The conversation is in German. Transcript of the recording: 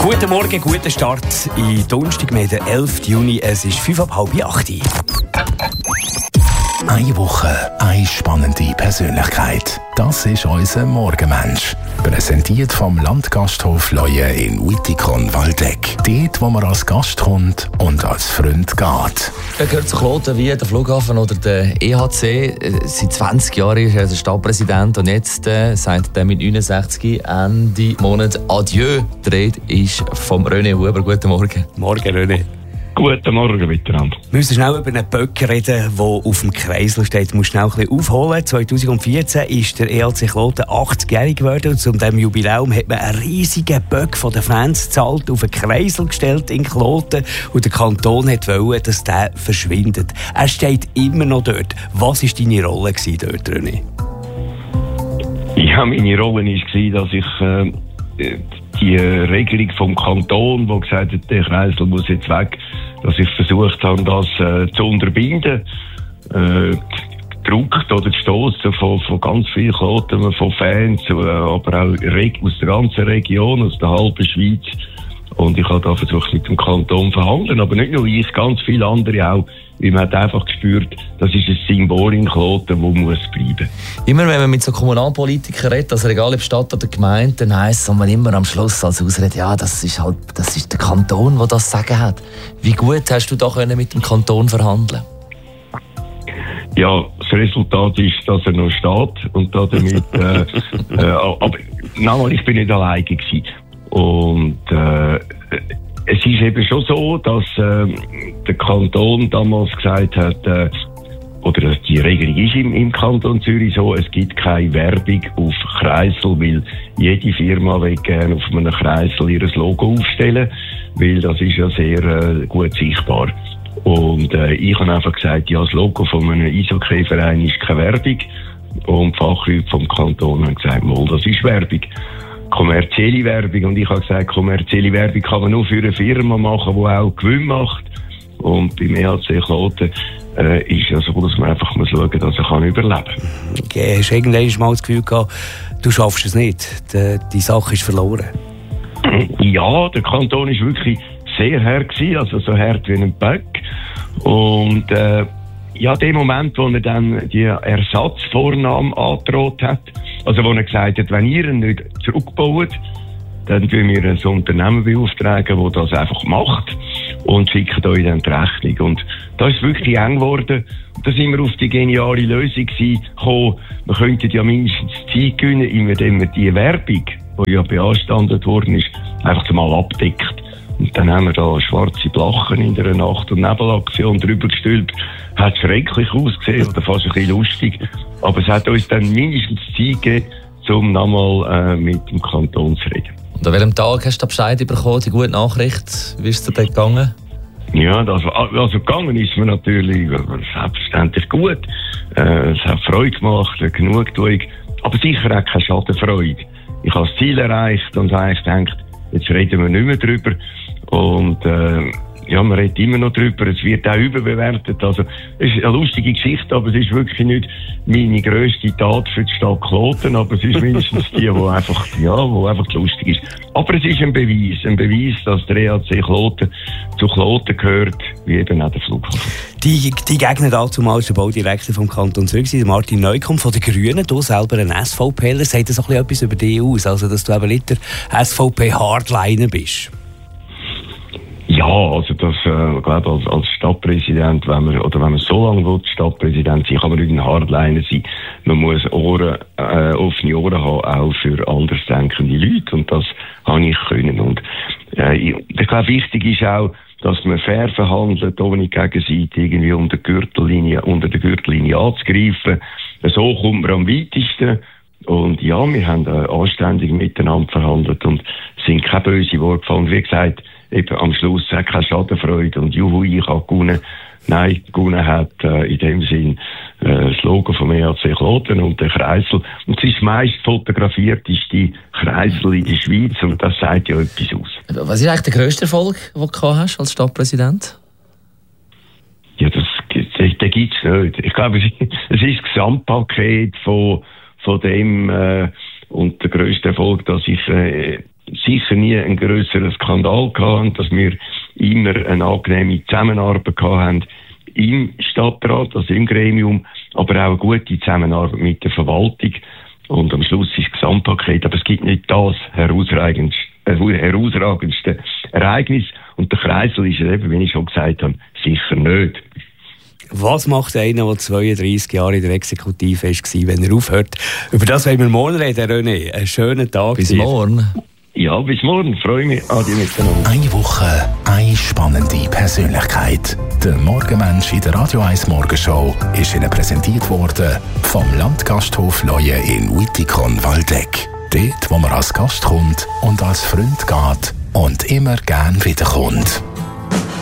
Guten Morgen, guten Start in Donnerstag, den 11. Juni. Es ist 7:30. Eine Woche, eine spannende Persönlichkeit. Das ist unser Morgenmensch. Präsentiert vom Landgasthof Leue in Wittikon-Waldeck. Dort, wo man als Gast kommt und als Freund geht. Er gehört zu Kloten wie der Flughafen oder der EHC. Seit 20 Jahren ist er Stadtpräsident und jetzt sagt er mit 69 Ende Monat Adieu. Die Rede ist vom René Huber. Guten Morgen. Morgen, René. Guten Morgen miteinander. Wir müssen schnell über einen Böck reden, der auf dem Kreisel steht. Du musst schnell ein bisschen aufholen. 2014 ist der EHC Kloten 80-jährig geworden und zu diesem Jubiläum hat man einen riesigen Böck von den Fans gezahlt, auf den Kreisel gestellt in Kloten und der Kanton wollte, dass der verschwindet. Er steht immer noch dort. Was war deine Rolle dort, René? Ja, meine Rolle war, dass ich die Regelung vom Kanton, die gesagt hat, der Kreisel muss jetzt weg, dass ich versucht habe, das zu unterbinden. Gedruckt oder gestossen von ganz vielen Kloten, von Fans, aber auch aus der ganzen Region, aus der halben Schweiz. Und ich habe da versucht, mit dem Kanton zu verhandeln, aber nicht nur ich, ganz viele andere auch. Weil man hat einfach gespürt, das ist ein Symbol in Kloten, das muss bleiben. Immer wenn man mit so Kommunalpolitikern redet, also egal ob Stadt oder Gemeinde, dann heisst es immer am Schluss als Ausrede, ja, das ist der Kanton, der das Sagen hat. Wie gut hast du da mit dem Kanton verhandeln? Ja, das Resultat ist, dass er noch steht und damit, aber nochmal, ich bin nicht alleine gewesen. Und es ist eben schon so, dass der Kanton damals gesagt hat, oder die Regelung ist im Kanton Zürich so, es gibt keine Werbung auf Kreisel, weil jede Firma will gerne auf einem Kreisel ihr Logo aufstellen, weil das ist ja sehr gut sichtbar. Und ich habe einfach gesagt, ja, das Logo von einem Eishockey-Verein ist keine Werbung. Und die Fachleute vom Kanton haben gesagt, mal, das ist Werbung. Kommerzielle Werbung. Und ich habe gesagt, kommerzielle Werbung kann man nur für eine Firma machen, die auch Gewinn macht. Und beim EHC Kloten ist ja so, dass man einfach schauen muss, dass er überleben kann. Okay, hast du irgendwann mal das Gefühl gehabt, du schaffst es nicht? Die Sache ist verloren? Ja, der Kanton war wirklich sehr hart gewesen, also so hart wie ein Böck. Und ja, dem Moment, wo er dann die Ersatzvornahme angedroht hat, also wo er gesagt hat, wenn ihr ihn nicht zurückbaut, dann wollen wir ein Unternehmen beauftragen, das das einfach macht und schicken euch dann die Rechnung. Und da ist es wirklich eng geworden. Da sind wir auf die geniale Lösung gekommen. Wir könnten ja mindestens Zeit gewinnen, indem wir die Werbung, die ja beanstandet worden ist, einfach mal abdeckt. Und dann haben wir da schwarze Blachen in der Nacht- und Nebelaktion drüber gestülpt. Hat schrecklich ausgesehen oder fast ein bisschen lustig. Aber es hat uns dann mindestens Zeit gegeben, um nochmal mit dem Kanton zu reden. Und an welchem Tag hast du Bescheid bekommen, die gute Nachricht? Wie ist es dir dort gegangen? Ja, also gegangen ist mir natürlich selbstverständlich gut. Es hat Freude gemacht, eine Genugtuung. Aber sicher auch keine Schadenfreude. Ich habe das Ziel erreicht und habe gedacht, jetzt reden wir nicht mehr drüber. Und ja, man redet immer noch drüber. Es wird auch überbewertet. Also, es ist eine lustige Geschichte, aber es ist wirklich nicht meine grösste Tat für die Stadt Kloten. Aber es ist mindestens die einfach lustig ist. Aber es ist ein Beweis, dass der EHC Kloten zu Kloten gehört, wie eben auch der Flughafen. Die Gegner dazumal ist der Baudirektor vom Kanton Zürich, Martin Neukomm von den Grünen. Du selber ein SVPler, sagt das auch etwas über dich aus? Also, dass du eben nicht der SVP-Hardliner bist? Ja, also das, glaube als Stadtpräsident, wenn man so lange Stadtpräsident sein will, kann man nicht ein Hardliner sein. Man muss offene Ohren haben, auch für andersdenkende Leute. Und das habe ich können. Und ich glaube, wichtig ist auch, dass man fair verhandelt, ohne gegenseitig irgendwie unter der Gürtellinie anzugreifen. So kommt man am weitesten. Und ja, wir haben anständig miteinander verhandelt und sind keine böse Worte gefallen. Wie gesagt, eben am Schluss hat keine Schadenfreude und juhu, ich habe gewonnen. Nein, gewonnen hat in dem Sinn das Logo vom EHC Kloten und der Kreisel. Und es ist meist fotografierte Kreisel in der Schweiz und das sagt ja etwas aus. Was ist eigentlich der grösste Erfolg, den du gehabt hast als Stadtpräsident? Ja, den gibt es nicht. Ich glaube, es ist das Gesamtpaket von dem und der grösste Erfolg, dass ich sicher sicher nie einen grösseren Skandal gehabt, dass wir immer eine angenehme Zusammenarbeit gehabt haben im Stadtrat, also im Gremium, aber auch eine gute Zusammenarbeit mit der Verwaltung. Und am Schluss ist das Gesamtpaket, aber es gibt nicht das herausragendste Ereignis. Und der Kreisel ist eben, wie ich schon gesagt habe, sicher nicht. Was macht einer, der 32 Jahre in der Exekutive war, wenn er aufhört? Über das wollen wir morgen reden, René. Einen schönen Tag. Bis morgen. Ja, bis morgen. Freue mich. Adi miteinander. Eine Woche, eine spannende Persönlichkeit. Der Morgenmensch in der Radio 1 Morgenshow ist Ihnen präsentiert worden vom Landgasthof Leue in Wittikon-Waldeck. Dort, wo man als Gast kommt und als Freund geht und immer gern wiederkommt.